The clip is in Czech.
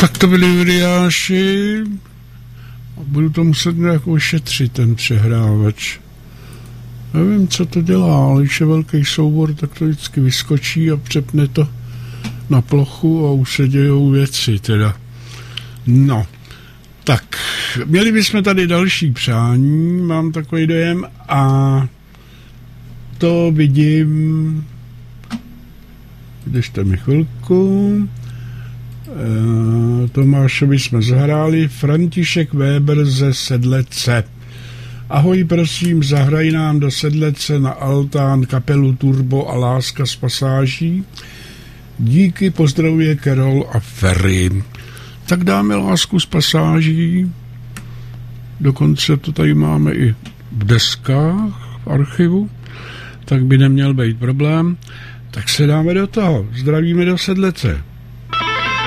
Tak to byli Uriáši. Budu to muset nějak ošetřit, ten přehrávač. Nevím, co to dělá, ale když je velký soubor, tak to vždycky vyskočí a přepne to na plochu a už se dějou věci teda. No, tak, měli bychom tady další přání, mám takový dojem, a to vidím, držte mi chvilku, Tomášovi jsme zahráli, František Weber ze Sedlece. Ahoj, prosím, zahraj nám do Sedlece na altán kapelu Turbo a Láska z pasáží. Díky, pozdravuje Karol a Ferry. Tak dáme Lásku z pasáží. Dokonce to tady máme i v deskách v archivu, tak by neměl být problém. Tak se dáme do toho. Zdravíme do Sedlece.